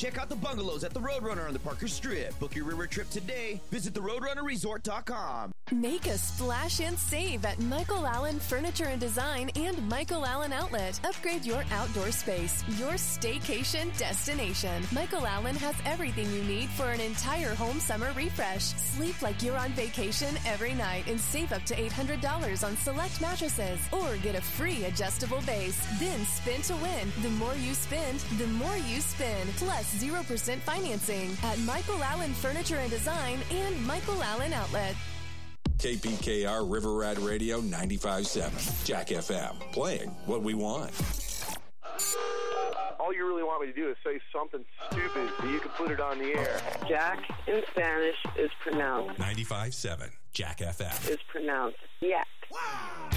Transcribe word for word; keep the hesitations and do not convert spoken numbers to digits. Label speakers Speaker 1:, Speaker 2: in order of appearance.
Speaker 1: Check out the bungalows at the Roadrunner on the Parker Strip. Book your river trip today. Visit the roadrunner resort dot com.
Speaker 2: Make a splash and save at Michael Allen Furniture and Design and Michael Allen Outlet. Upgrade your outdoor space, your staycation destination. Michael Allen has everything you need for an entire home summer refresh. Sleep like you're on vacation every night and save up to eight hundred dollars on select mattresses. Or get a free adjustable base. Then spin to win. The more you spend, the more you spin. Plus zero percent financing at Michael Allen Furniture and Design and Michael Allen Outlet.
Speaker 3: K P K R River Rat Radio ninety-five point seven. Jack F M. Playing what we want.
Speaker 4: All you really want me to do is say something stupid so you can put it on the air.
Speaker 5: Jack in Spanish is pronounced.
Speaker 3: ninety-five point seven. Jack F M.
Speaker 5: Is pronounced yak.
Speaker 3: Wow.